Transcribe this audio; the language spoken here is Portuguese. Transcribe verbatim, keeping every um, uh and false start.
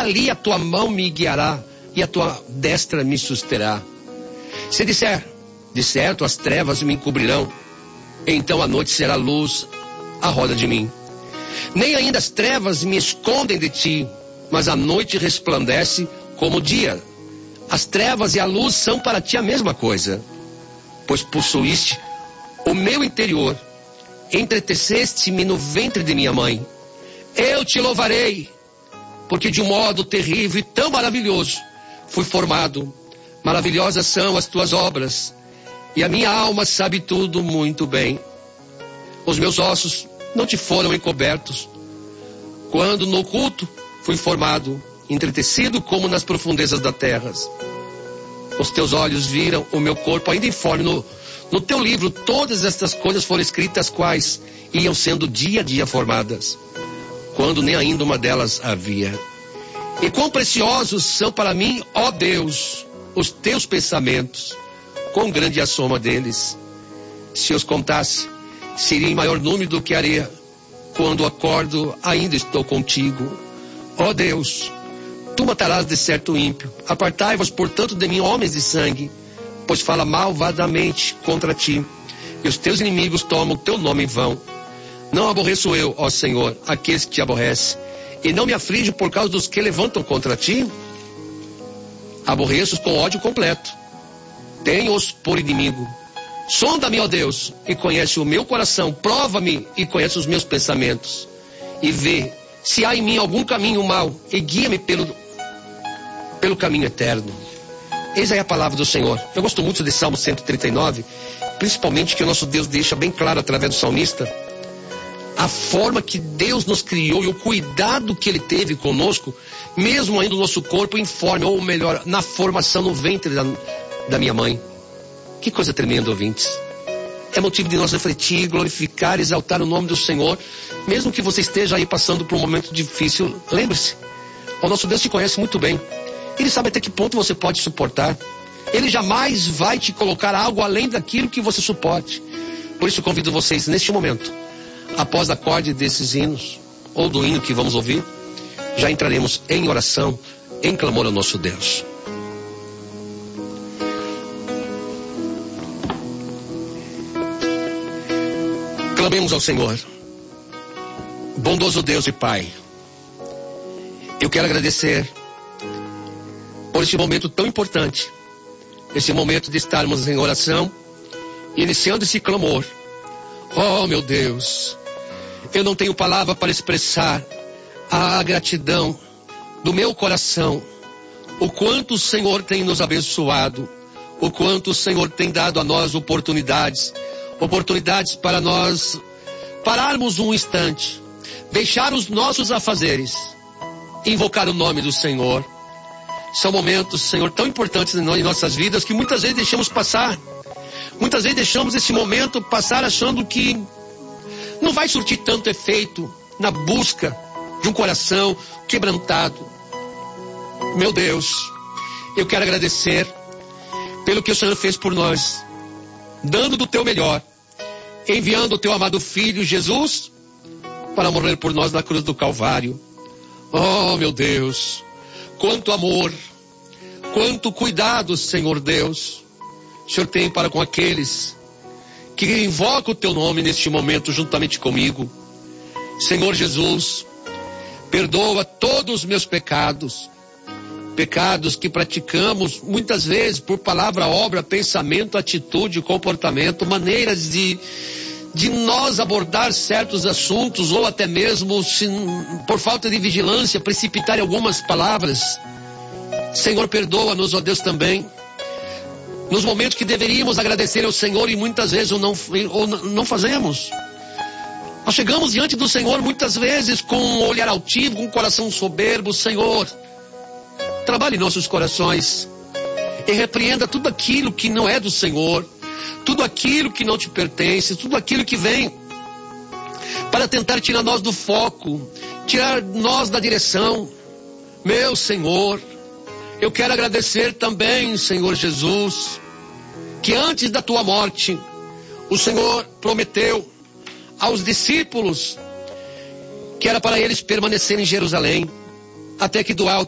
ali a tua mão me guiará e a tua destra me susterá. Se disser, de certo as trevas me encobrirão, então a noite será luz à roda de mim. Nem ainda as trevas me escondem de ti, mas a noite resplandece como o dia. As trevas e a luz são para ti a mesma coisa, pois possuíste o meu interior, entreteceste-me no ventre de minha mãe. Eu te louvarei, porque de um modo terrível e tão maravilhoso fui formado. Maravilhosas são as tuas obras, e a minha alma sabe tudo muito bem. Os meus ossos não te foram encobertos, quando no oculto fui formado, entretecido como nas profundezas da terra. Os teus olhos viram o meu corpo ainda informe. No, no teu livro todas estas coisas foram escritas, quais iam sendo dia a dia formadas, quando nem ainda uma delas havia. E quão preciosos são para mim, ó Deus, os teus pensamentos, quão grande é a soma deles. Se os contasse, seria em maior número do que a areia. Quando acordo, ainda estou contigo. Ó Deus, tu matarás de certo o ímpio. Apartai-vos, portanto, de mim, homens de sangue, pois fala malvadamente contra ti, e os teus inimigos tomam o teu nome em vão. Não aborreço eu, ó Senhor, aqueles que te aborrecem, e não me aflige por causa dos que levantam contra ti. Aborreço-os com ódio completo. Tenho-os por inimigo. Sonda-me, ó Deus, e conhece o meu coração. Prova-me e conhece os meus pensamentos. E vê se há em mim algum caminho mau, e guia-me pelo, pelo caminho eterno. Eis aí a palavra do Senhor. Eu gosto muito de Salmo cento e trinta e nove, principalmente que o nosso Deus deixa bem claro através do salmista a forma que Deus nos criou e o cuidado que Ele teve conosco, mesmo ainda o nosso corpo informe, ou melhor, na formação no ventre da, da minha mãe. Que coisa tremenda, ouvintes. É motivo de nós refletir, glorificar, exaltar o nome do Senhor, mesmo que você esteja aí passando por um momento difícil. Lembre-se, o nosso Deus te conhece muito bem. Ele sabe até que ponto você pode suportar. Ele jamais vai te colocar algo além daquilo que você suporte. Por isso convido vocês neste momento, após a acorde desses hinos, ou do hino que vamos ouvir, já entraremos em oração, em clamor ao nosso Deus. Clamemos ao Senhor. Bondoso Deus e Pai, eu quero agradecer por este momento tão importante, esse momento de estarmos em oração, iniciando esse clamor. Oh, meu Deus, eu não tenho palavra para expressar a gratidão do meu coração, o quanto o Senhor tem nos abençoado, o quanto o Senhor tem dado a nós oportunidades, oportunidades para nós pararmos um instante, deixar os nossos afazeres, invocar o nome do Senhor. São momentos, Senhor, tão importantes em nossas vidas que muitas vezes deixamos passar. Muitas vezes deixamos esse momento passar achando que não vai surtir tanto efeito na busca de um coração quebrantado. Meu Deus, eu quero agradecer pelo que o Senhor fez por nós, dando do teu melhor, enviando o teu amado Filho Jesus para morrer por nós na cruz do Calvário. Oh, meu Deus, quanto amor, quanto cuidado, Senhor Deus, o Senhor tem para com aqueles que invocam o teu nome neste momento juntamente comigo. Senhor Jesus, perdoa todos os meus pecados, pecados que praticamos muitas vezes por palavra, obra, pensamento, atitude, comportamento, maneiras de, de nós abordar certos assuntos, ou até mesmo se, por falta de vigilância, precipitar em algumas palavras. Senhor, perdoa-nos, ó Deus, também nos momentos que deveríamos agradecer ao Senhor e muitas vezes ou não, ou não fazemos. Nós chegamos diante do Senhor muitas vezes com um olhar altivo, com um coração soberbo. Senhor, trabalhe em nossos corações e repreenda tudo aquilo que não é do Senhor, tudo aquilo que não te pertence, tudo aquilo que vem para tentar tirar nós do foco, tirar nós da direção. Meu Senhor, eu quero agradecer também, Senhor Jesus, que antes da tua morte, o Senhor prometeu aos discípulos que era para eles permanecerem em Jerusalém, até que do alto